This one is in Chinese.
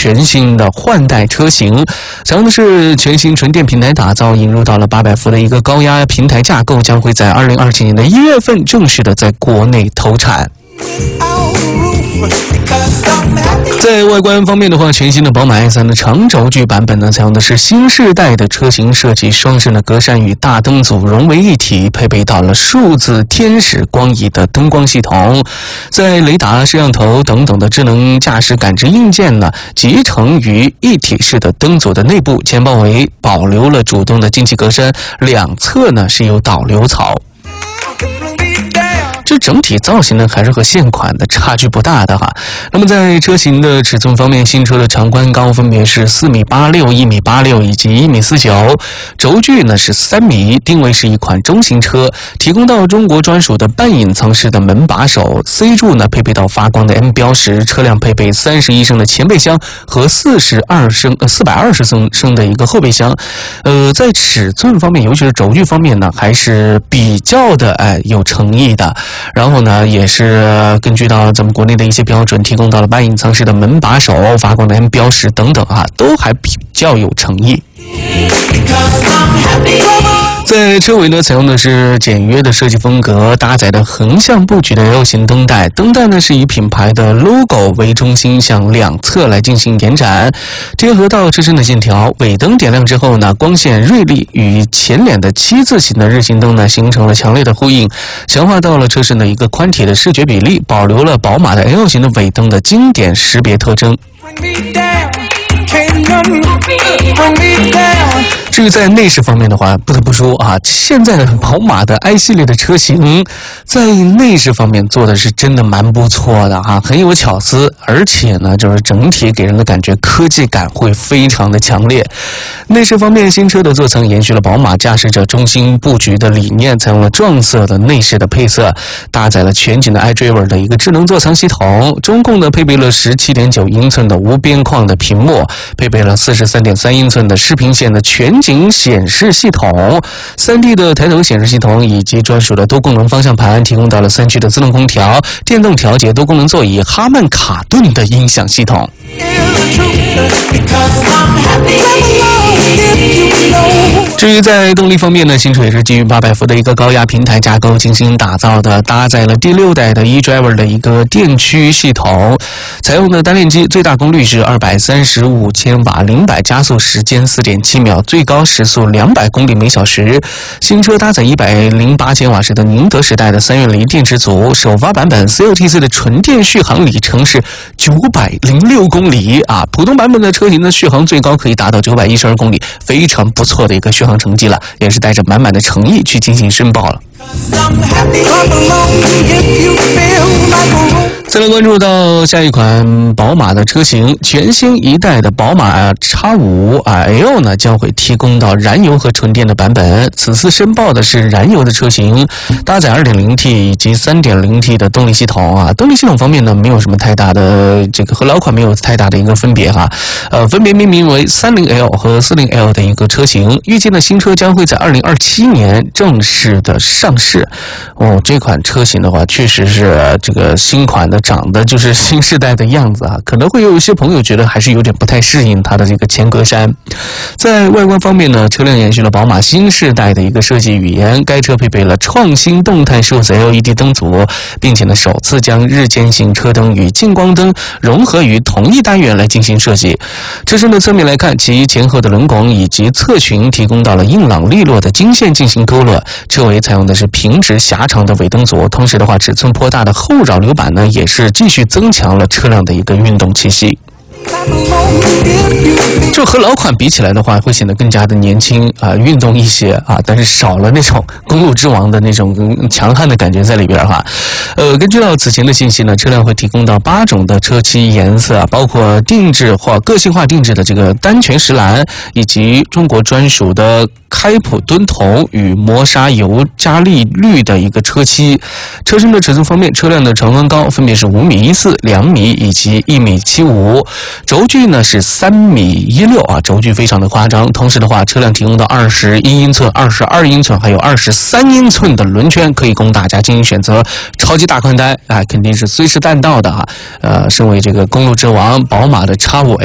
全新的换代车型，采用的是全新纯电平台打造，引入到了800伏的一个高压平台架构，将会在2027年的1月份正式的在国内投产。在外观方面的话，全新的宝马 i3 的长轴距版本呢，采用的是新世代的车型设计，双肾的格栅与大灯组融为一体，配备到了数字天使光仪的灯光系统，在雷达、摄像头等等的智能驾驶感知硬件呢，集成于一体式的灯组的内部，前包围保留了主动的进气格栅，两侧呢是有导流槽。这整体造型呢，还是和现款的差距不大的哈。那么在车型的尺寸方面，新车的长宽高分别是4.86米、1.86米以及1.49米，轴距呢是3米，定位是一款中型车，提供到中国专属的半隐藏式的门把手 ，C 柱呢配备到发光的 M 标识，车辆配备31升的前备箱和420升的一个后备箱。在尺寸方面，尤其是轴距方面呢，还是比较的有诚意的。然后呢，也是根据到咱们国内的一些标准，提供到了半隐藏式的门把手、发光的 M 标识等等啊，都还比较有诚意。在车尾呢，采用的是简约的设计风格，搭载的横向布局的 L 型灯带，灯带呢是以品牌的 logo 为中心，向两侧来进行延展，贴合到车身的线条。尾灯点亮之后呢，光线锐利，与前脸的7字形的日行灯呢形成了强烈的呼应，强化到了车身的一个宽体的视觉比例，保留了宝马的 L 型的尾灯的经典识别特征。至于在内饰方面的话，不得不说啊，现在的宝马的 i 系列的车型在内饰方面做的是真的蛮不错的哈，很有巧思，而且呢，就是整体给人的感觉科技感会非常的强烈。内饰方面，新车的座层延续了宝马驾驶者中心布局的理念，采用了撞色的内饰的配色，搭载了全景的 iDriver 的一个智能座舱系统，中共呢配备了17.9英寸的无边框的屏幕，配备了43.3英寸的视频线的全景显示系统， 3D 的抬头显示系统，以及专属的多功能方向盘，提供到了3区的自动空调、电动调节多功能座椅、哈曼卡顿的音响系统。至于在动力方面呢，新车也是基于800伏的一个高压平台架构精心打造的，搭载了第6代的 eDriver 的一个电驱系统，采用的单电机，最大功率是235千瓦，0-100加速时间4.7秒，最高时速200公里每小时。新车搭载108千瓦时的宁德时代的3元锂电池组，首发版本 CLTC 的纯电续航里程是906公里啊，普通版本的车型的续航最高可以达到912公里，非常不错的一个续航成绩了，也是带着满满的诚意去进行申报了。再来关注到下一款宝马的车型，全新一代的宝马 X5L 呢将会提供到燃油和纯电的版本。此次申报的是燃油的车型，搭载 2.0T 以及 3.0T 的动力系统啊。动力系统方面呢，没有什么太大的这个和老款没有太大的一个分别哈。分别命名为 30L 和 40L 的一个车型。预计呢，新车将会在2027年正式的上市。这款车型的话，确实是这个新款的。长得就是新世代的样子啊，可能会有一些朋友觉得还是有点不太适应它的这个前格栅。在外观方面呢，车辆延续了宝马新世代的一个设计语言，该车配备了创新动态数字 LED 灯组，并且呢首次将日间行车灯与近光灯融合于同一单元来进行设计。车身的侧面来看，其前后的轮拱以及侧裙提供到了硬朗利落的金线进行勾勒，车尾采用的是平直狭长的尾灯组，同时的话尺寸颇大的后扰流板呢也是继续增强了车辆的一个运动气息。就和老款比起来的话，会显得更加的年轻运动一些啊，但是少了那种公路之王的那种强悍的感觉在里边哈。根据到此前的信息呢，车辆会提供到8种的车漆颜色，包括定制或个性化定制的这个单全石蓝，以及中国专属的开普敦铜与磨砂油加利绿的一个车漆。车身的尺寸方面，车辆的长宽高分别是5.14米、2米以及1.75米，轴距呢是3.16米啊，轴距非常的夸张。同时的话，车辆提供到21英寸、22英寸还有23英寸的轮圈，可以供大家进行选择。超级大宽带肯定是随时弹道的啊。身为这个公路之王，宝马的 X5